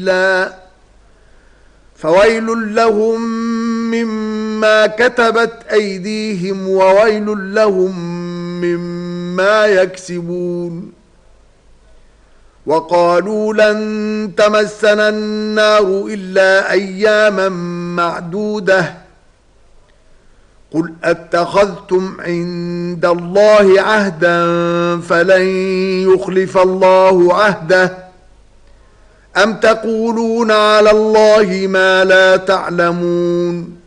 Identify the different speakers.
Speaker 1: الله فويل لهم مما كتبت أيديهم وويل لهم مما يكسبون. وقالوا لن تمسنا النار إلا أياما معدودة قل أتخذتم عند الله عهدا فلن يخلف الله عهده أم تقولون على الله ما لا تعلمون.